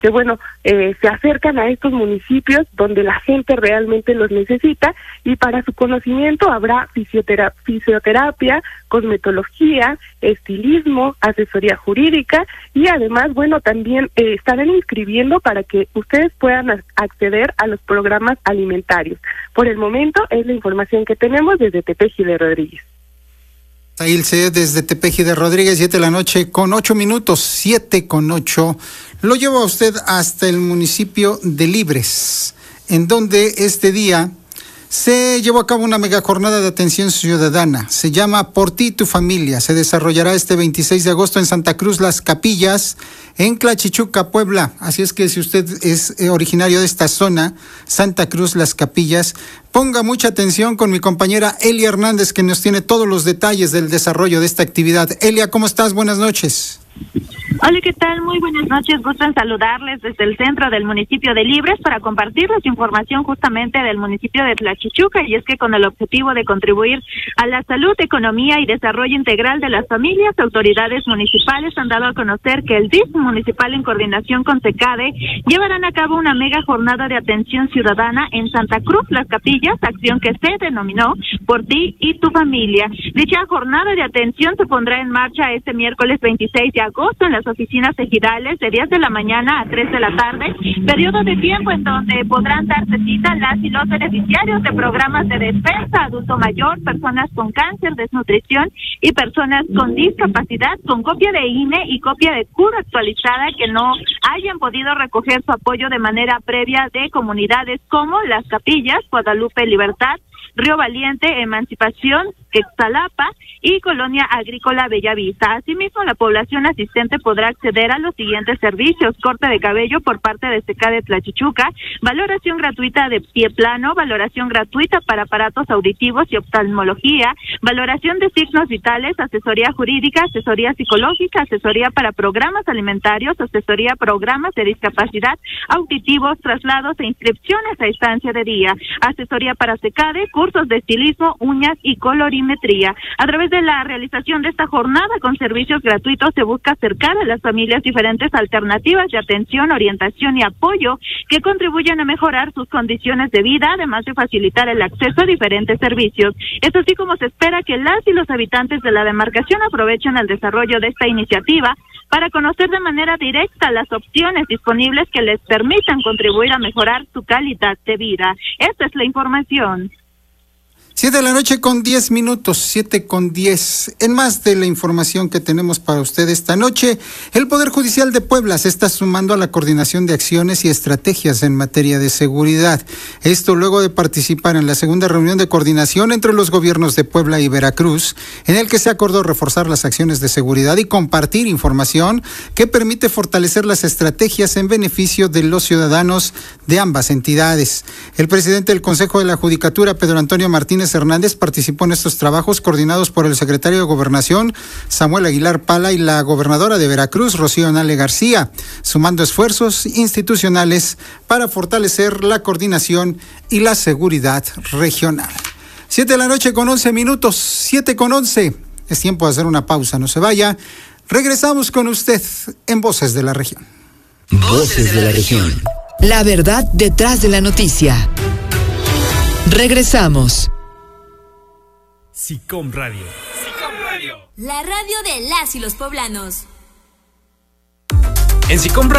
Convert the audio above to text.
que se acercan a estos municipios donde la gente realmente los necesita, y para su conocimiento habrá fisioterapia, cosmetología, estilismo, asesoría jurídica, y además, también estarán inscribiendo para que ustedes puedan acceder a los programas alimentarios. Por el momento es la información que tenemos desde Tepeji de Rodríguez. Ilse, desde Tepeji de Rodríguez, 7:08 PM, 7:08. Lo llevo a usted hasta el municipio de Libres, en donde este día se llevó a cabo una mega jornada de atención ciudadana. Se llama Por ti y tu familia. Se desarrollará este 26 de agosto en Santa Cruz Las Capillas, en Tlachichuca, Puebla. Así es que si usted es originario de esta zona, Santa Cruz Las Capillas, ponga mucha atención con mi compañera Elia Hernández, que nos tiene todos los detalles del desarrollo de esta actividad. Elia, ¿cómo estás? Buenas noches. Hola, ¿qué tal? Muy buenas noches. Gusto en saludarles desde el centro del municipio de Libres para compartirles información justamente del municipio de Tlachichuca, y es que con el objetivo de contribuir a la salud, economía y desarrollo integral de las familias, autoridades municipales han dado a conocer que el DIF municipal, en coordinación con SECADE, llevarán a cabo una mega jornada de atención ciudadana en Santa Cruz Las Capillas, acción que se denominó Por ti y tu familia. Dicha jornada de atención se pondrá en marcha este miércoles 26 de agosto en las oficinas ejidales de 10 de la mañana a 3 de la tarde, periodo de tiempo en donde podrán darse cita las y los beneficiarios de programas de despensa, adulto mayor, personas con cáncer, desnutrición y personas con discapacidad, con copia de INE y copia de CUR actualizada, que no hayan podido recoger su apoyo de manera previa de comunidades como Las Capillas, Guadalupe Libertad, Río Valiente, Emancipación, Quextalapa y Colonia Agrícola Bellavista. Asimismo, la población asistente podrá acceder a los siguientes servicios: corte de cabello por parte de SECADE Tlachichuca, valoración gratuita de pie plano, valoración gratuita para aparatos auditivos y oftalmología, valoración de signos vitales, asesoría jurídica, asesoría psicológica, asesoría para programas alimentarios, asesoría programas de discapacidad auditivos, traslados e inscripciones a estancia de día, asesoría para SECADE, cursos de estilismo, uñas y colorimetría. A través de la realización de esta jornada con servicios gratuitos se busca acercar a las familias diferentes alternativas de atención, orientación y apoyo que contribuyan a mejorar sus condiciones de vida, además de facilitar el acceso a diferentes servicios. Es así como se espera que las y los habitantes de la demarcación aprovechen el desarrollo de esta iniciativa para conocer de manera directa las opciones disponibles que les permitan contribuir a mejorar su calidad de vida. Esta es la información. 7:10 PM, 7:10. En más de la información que tenemos para usted esta noche, el Poder Judicial de Puebla se está sumando a la coordinación de acciones y estrategias en materia de seguridad. Esto luego de participar en la segunda reunión de coordinación entre los gobiernos de Puebla y Veracruz, en el que se acordó reforzar las acciones de seguridad y compartir información que permite fortalecer las estrategias en beneficio de los ciudadanos de ambas entidades. El presidente del Consejo de la Judicatura, Pedro Antonio Martínez Hernández, participó en estos trabajos coordinados por el secretario de Gobernación, Samuel Aguilar Pala, y la gobernadora de Veracruz, Rocío Nale García, sumando esfuerzos institucionales para fortalecer la coordinación y la seguridad regional. 7:11 PM, 7:11. Es tiempo de hacer una pausa, no se vaya. Regresamos con usted en Voces de la Región. Voces de la Región. La verdad detrás de la noticia. Regresamos. SICOM Radio. La radio de las y los poblanos. En SICOM Radio